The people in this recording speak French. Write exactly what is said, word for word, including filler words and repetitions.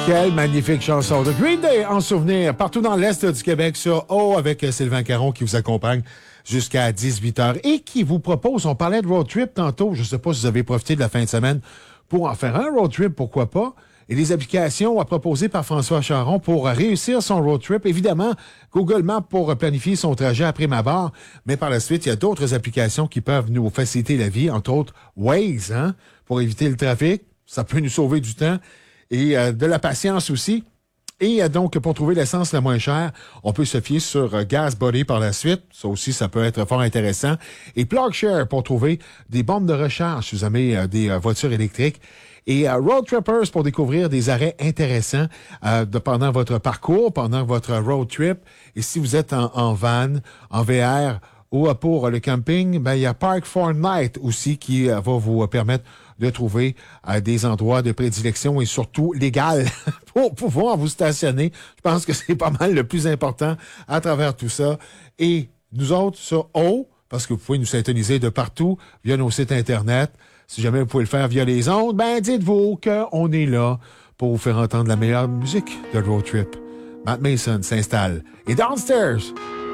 Quelle magnifique chanson de Green Day en souvenir partout dans l'Est du Québec sur O avec Sylvain Caron qui vous accompagne jusqu'à dix-huit heures et qui vous propose, on parlait de road trip tantôt, je ne sais pas si vous avez profité de la fin de semaine pour en faire un road trip, pourquoi pas, et les applications proposées par François Charon pour réussir son road trip. Évidemment, Google Maps pour planifier son trajet après ma barre, mais par la suite, il y a d'autres applications qui peuvent nous faciliter la vie, entre autres Waze, hein, pour éviter le trafic, ça peut nous sauver du temps. Et euh, de la patience aussi. Et euh, donc, pour trouver l'essence la moins chère, on peut se fier sur euh, GasBuddy par la suite. Ça aussi, ça peut être fort intéressant. Et PlugShare pour trouver des bornes de recharge si vous avez euh, des euh, voitures électriques. Et euh, Road Trippers pour découvrir des arrêts intéressants euh, de, pendant votre parcours, pendant votre road trip. Et si vous êtes en, en van, en V R ou euh, pour le camping, ben il y a Park for Night aussi qui euh, va vous euh, permettre de trouver euh, des endroits de prédilection et surtout légal pour pouvoir vous stationner. Je pense que c'est pas mal le plus important à travers tout ça. Et nous autres, sur O, parce que vous pouvez nous syntoniser de partout via nos sites Internet. Si jamais vous pouvez le faire via les ondes, ben dites-vous qu'on est là pour vous faire entendre la meilleure musique de road trip. Matt Mason s'installe. Et Downstairs,